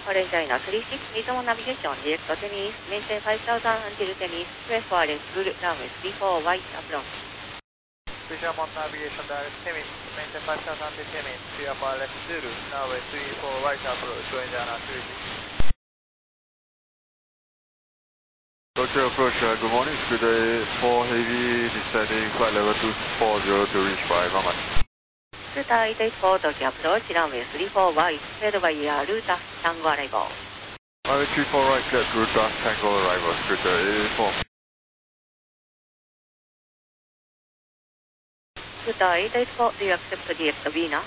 Orange China 36, Reasonable Navigation, direct to Tennis, maintain 5000 until Tennis, request for Red Bull, runway 34, white approach. Reasonable Navigation, direct Tennis, maintain 5000 until Tennis, clear for Red Bull, runway 34, white approach, Orange China 36. Roger approach, good morning, today 4 heavy descending flight level 240 to reach by Maman. Ruta 884, Tokyo approach, runway 34, white, head by air, Ruta, Tango arrival. Runway 34 right, clear to Ruta, Tango arrival, Ruta 884. Ruta 884, do you accept direct Vina?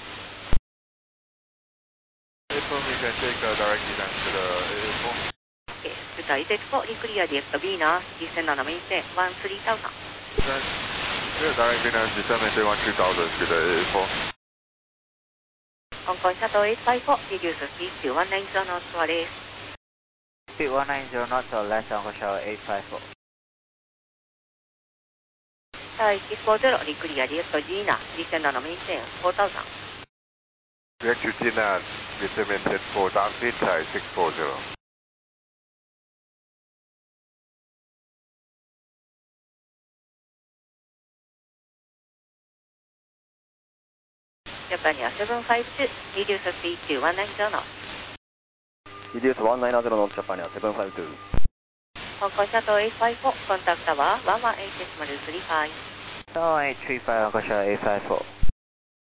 April, we can take a direct descent to the 884. Okay, Ruta 884, clear direct Vina, descend on the maintain 13,000. Descend, clear direct Venus, descend maintain 13,000 to the 884. Hong Kong Shuttle 854, reduce speed to 190 knots for race. Speed 190 knots or less, Hong Kong Shuttle 854. Star 640, clear direct Gina, descend on the maintain 4,000. Direct to Gina, descend maintain 4,000, Thai 640. Japan 752, reduce speed to 190 knots. Reduce 190 knots, Japan 752. Hong Kong Shuttle 854, contact tower 118035. Tower 835, Hong Kong Shuttle 854.